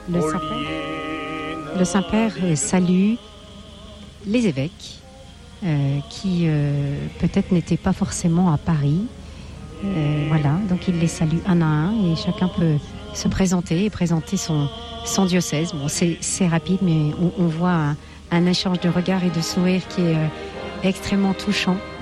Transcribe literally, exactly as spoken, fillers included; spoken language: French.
Le Saint-Père, le Saint-Père euh, salue les évêques euh, qui euh, peut-être n'étaient pas forcément à Paris. Euh, voilà, donc il les salue un à un et chacun peut se présenter et présenter son, son diocèse. Bon, c'est, c'est rapide, mais on, on voit un, un échange de regards et de sourires qui est euh, extrêmement touchant.